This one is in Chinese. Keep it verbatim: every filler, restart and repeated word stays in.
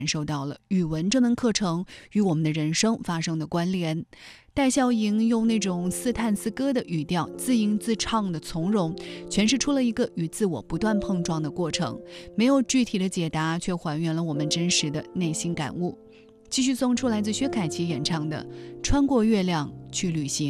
受到了语文这门课程与我们的人生发生的关联。戴笑盈用那种似叹似歌的语调，自吟自唱的从容，诠释出了一个与自我不断碰撞的过程，没有具体的解答，却还原了我们真实的内心感悟。继续送出来自薛凯琪演唱的《穿过月亮去旅行》。